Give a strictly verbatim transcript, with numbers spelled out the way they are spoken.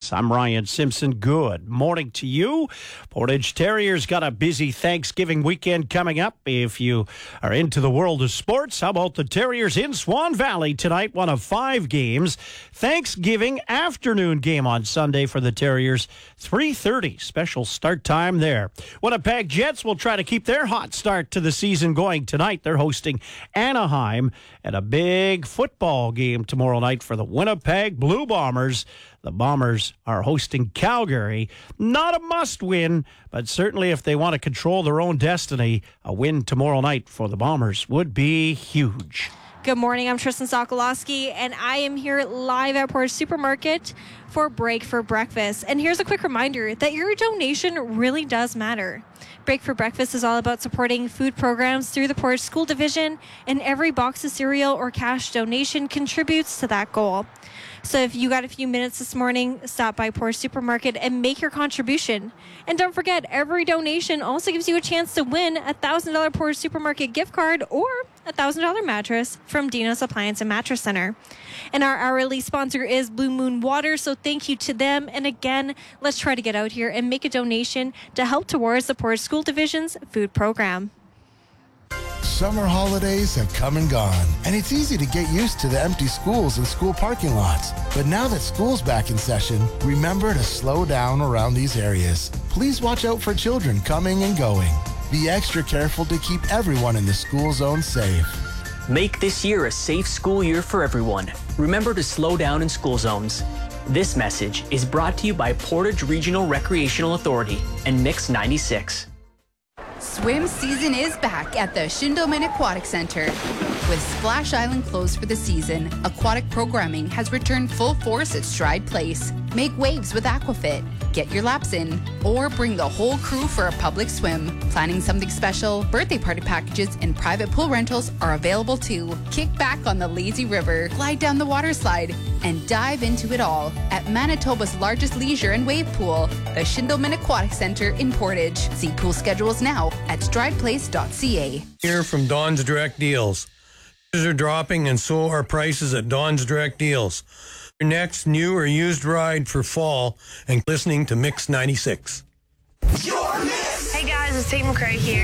Sports. I'm Ryan Simpson. Good morning to you. Portage Terriers got a busy Thanksgiving weekend coming up. If you are into the world of sports, how about the Terriers in Swan Valley tonight? One of five games. Thanksgiving afternoon game on Sunday for the Terriers. three thirty, special start time there. Winnipeg Jets will try to keep their hot start to the season going tonight. They're hosting Anaheim at a big football game tomorrow night for the Winnipeg Blue Bombers. The Bombers are hosting Calgary. Not a must-win, but certainly if they want to control their own destiny, a win tomorrow night for the Bombers would be huge. Good morning, I'm Tristan Sokolowski, and I am here live at Portage Supermarket for Break for Breakfast. And here's a quick reminder that your donation really does matter. Break for Breakfast is all about supporting food programs through the Portage School Division, and every box of cereal or cash donation contributes to that goal. So if you got a few minutes this morning, stop by Portage Supermarket and make your contribution. And don't forget, every donation also gives you a chance to win a one thousand dollars Portage Supermarket gift card or a one thousand dollars mattress from Dino's Appliance and Mattress Center. And our hourly sponsor is Blue Moon Water, so thank you to them. And again, let's try to get out here and make a donation to help towards the Portage School Division's food program. Summer holidays have come and gone, and it's easy to get used to the empty schools and school parking lots. But now that school's back in session, remember to slow down around these areas. Please watch out for children coming and going. Be extra careful to keep everyone in the school zone safe. Make this year a safe school year for everyone. Remember to slow down in school zones. This message is brought to you by Portage Regional Recreational Authority and Mix ninety-six. Swim season is back at the Schindelman Aquatic Center. With Splash Island closed for the season, aquatic programming has returned full force at Stride Place. Make waves with Aquafit, get your laps in, or bring the whole crew for a public swim. Planning something special, birthday party packages and private pool rentals are available too. Kick back on the lazy river, glide down the water slide, and dive into it all at Manitoba's largest leisure and wave pool, the Schindelman Aquatic Center in Portage. See pool schedules now at strideplace dot c a. Here from Don's Direct Deals. Prices are dropping and so are prices at Don's Direct Deals. Your next new or used ride for fall and listening to Mix ninety-six. Hey guys, it's Tate McRae here.